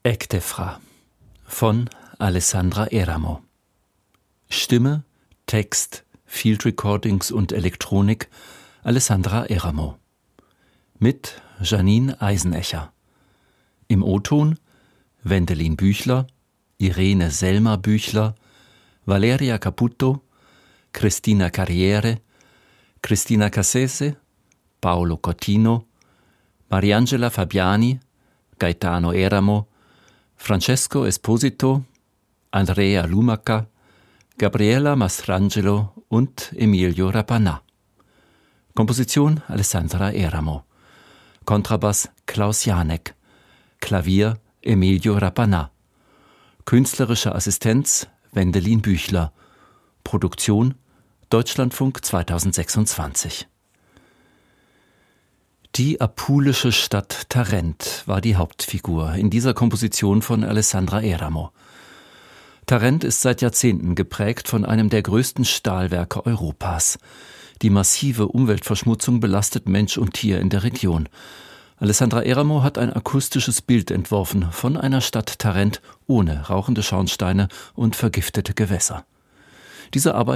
Ektefra von Alessandra Eramo. Stimme, Text, Field Recordings und Elektronik Alessandra Eramo. Mit Janine Eisenecher. Im O-Ton Wendelin Büchler, Irene Selma Büchler, Valeria Caputo, Cristina Carriere, Cristina Cassese, Paolo Cotino, Mariangela Fabiani, Gaetano Eramo, Francesco Esposito, Andrea Lumaca, Gabriela Mastrangelo und Emilio Rapana. Komposition Alessandra Eramo. Kontrabass Klaus Janek. Klavier Emilio Rapana. Künstlerische Assistenz Wendelin Büchler. Produktion Deutschlandfunk 2026. Die apulische Stadt Tarent war die Hauptfigur in dieser Komposition von Alessandra Eramo. Tarent ist seit Jahrzehnten geprägt von einem der größten Stahlwerke Europas. Die massive Umweltverschmutzung belastet Mensch und Tier in der Region. Alessandra Eramo hat ein akustisches Bild entworfen von einer Stadt Tarent ohne rauchende Schornsteine und vergiftete Gewässer. Diese Arbeit